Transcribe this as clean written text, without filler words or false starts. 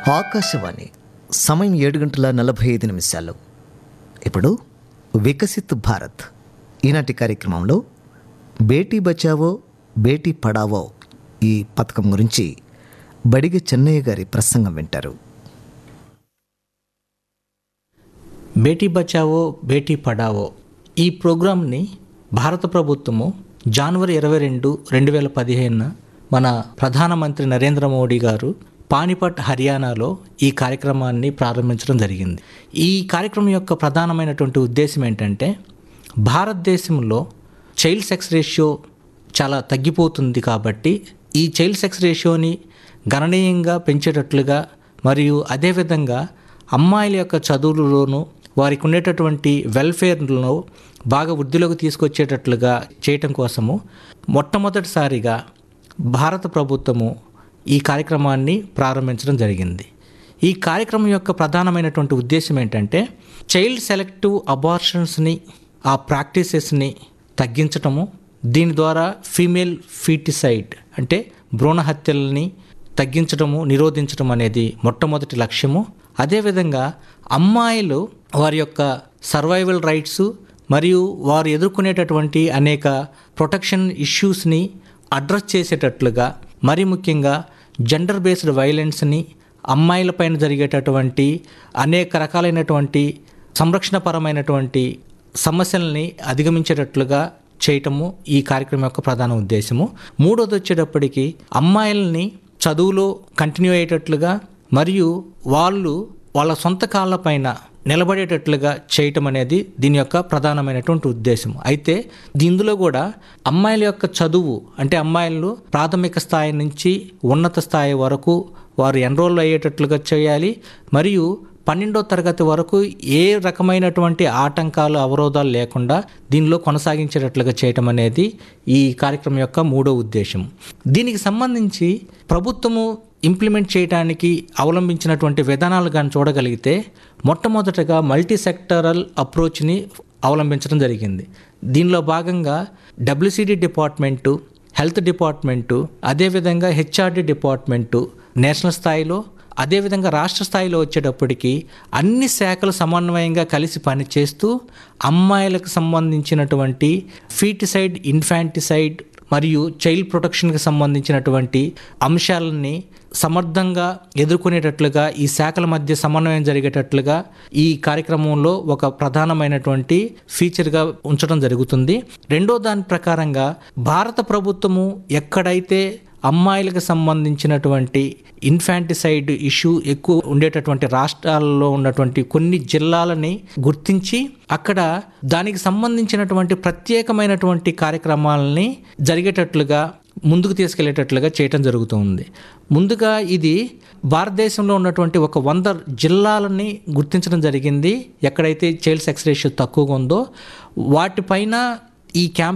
ఆకాశవాణి సమయం 7:45. ఇప్పుడు వికసిత్ భారత్ ఈనాటి కార్యక్రమంలో బేటీ బచావో బేటీ పడావో ఈ పథకం గురించి బడిగ చెన్నయ్య గారి ప్రసంగం వింటారు. బేటీ బచావో బేటీ పడావో ఈ ప్రోగ్రాంని భారత ప్రభుత్వము జనవరి 22, 2015 మన ప్రధానమంత్రి నరేంద్ర మోడీ గారు పానిపట్, హర్యానాలో ఈ కార్యక్రమాన్ని ప్రారంభించడం జరిగింది. ఈ కార్యక్రమం యొక్క ప్రధానమైనటువంటి ఉద్దేశం ఏంటంటే, భారతదేశంలో చైల్డ్ సెక్స్ రేషియో చాలా తగ్గిపోతుంది కాబట్టి ఈ చైల్డ్ సెక్స్ రేషియోని గణనీయంగా పెంచేటట్లుగా మరియు అదేవిధంగా అమ్మాయిల యొక్క చదువులలోనూ వారికి ఉండేటటువంటి వెల్ఫేర్లో బాగా వృద్ధిలోకి తీసుకొచ్చేటట్లుగా చేయటం కోసము మొట్టమొదటిసారిగా భారత ప్రభుత్వము ఈ కార్యక్రమాన్ని ప్రారంభించడం జరిగింది. ఈ కార్యక్రమం యొక్క ప్రధానమైనటువంటి ఉద్దేశం ఏంటంటే, చైల్డ్ సెలెక్టివ్ అబార్షన్స్ని, ఆ ప్రాక్టీసెస్ని తగ్గించటము, దీని ద్వారా ఫీమేల్ ఫీటిసైడ్ అంటే భ్రూణ హత్యలని తగ్గించడము, నిరోధించడం అనేది మొట్టమొదటి లక్ష్యము. అదేవిధంగా అమ్మాయిలు వారి యొక్క సర్వైవల్ రైట్స్ మరియు వారు ఎదుర్కొనేటటువంటి అనేక ప్రొటెక్షన్ ఇష్యూస్ని అడ్రస్ చేసేటట్లుగా, మరి ముఖ్యంగా జెండర్ బేస్డ్ వైలెన్స్ని, అమ్మాయిలపైన జరిగేటటువంటి అనేక రకాలైనటువంటి సంరక్షణపరమైనటువంటి సమస్యల్ని అధిగమించేటట్లుగా చేయటము ఈ కార్యక్రమం యొక్క ప్రధాన ఉద్దేశము. మూడోది వచ్చేటప్పటికి అమ్మాయిల్ని చదువులో కంటిన్యూ అయ్యేటట్లుగా మరియు వాళ్ళు వాళ్ళ సొంత కాళ్ళపైన నిలబడేటట్లుగా చేయటం అనేది దీని యొక్క ప్రధానమైనటువంటి ఉద్దేశం. అయితే ఇందులో కూడా అమ్మాయిల యొక్క చదువు అంటే అమ్మాయిలు ప్రాథమిక స్థాయి నుంచి ఉన్నత స్థాయి వరకు వారు ఎన్రోల్ అయ్యేటట్లుగా చేయాలి. మరియు 12వ తరగతి వరకు ఏ రకమైనటువంటి ఆటంకాలు, అవరోధాలు లేకుండా దీనిలో కొనసాగించేటట్లుగా చేయటం అనేది ఈ కార్యక్రమం యొక్క మూడో ఉద్దేశం. దీనికి సంబంధించి ప్రభుత్వము ఇంప్లిమెంట్ చేయడానికి అవలంబించినటువంటి విధానాలు కానీ చూడగలిగితే, మొట్టమొదటగా మల్టీ సెక్టరల్ అప్రోచ్ని అవలంబించడం జరిగింది. దీనిలో భాగంగా WCD డిపార్ట్మెంటు, హెల్త్ డిపార్ట్మెంటు, అదేవిధంగా HRD డిపార్ట్మెంటు నేషనల్ స్థాయిలో, అదేవిధంగా రాష్ట్ర స్థాయిలో వచ్చేటప్పటికి అన్ని శాఖలు సమన్వయంగా కలిసి పనిచేస్తూ అమ్మాయిలకు సంబంధించినటువంటి ఫీటిసైడ్, ఇన్ఫాంటిసైడ్ మరియు చైల్డ్ ప్రొటెక్షన్కి సంబంధించినటువంటి అంశాలని సమర్థంగా ఎదుర్కొనేటట్లుగా ఈ శాఖల మధ్య సమన్వయం జరిగేటట్లుగా ఈ కార్యక్రమంలో ఒక ప్రధానమైనటువంటి ఫీచర్గా ఉంచడం జరుగుతుంది. రెండో దాని ప్రకారంగా భారత ప్రభుత్వము ఎక్కడైతే అమ్మాయిలకు సంబంధించినటువంటి ఇన్ఫాంటిసైడ్ ఇష్యూ ఎక్కువ ఉండేటటువంటి రాష్ట్రాల్లో ఉన్నటువంటి కొన్ని జిల్లాలని గుర్తించి అక్కడ దానికి సంబంధించినటువంటి ప్రత్యేకమైనటువంటి కార్యక్రమాలని జరిగేటట్లుగా ముందుకు తీసుకెళ్లేటట్లుగా చేయటం జరుగుతుంది. ముందుగా ఇది భారతదేశంలో ఉన్నటువంటి ఒక 100 జిల్లాలని గుర్తించడం జరిగింది. ఎక్కడైతే చైల్డ్ సెక్స్ రేషియో తక్కువగా ఉందో వాటిపైన ఈ క్యాంప్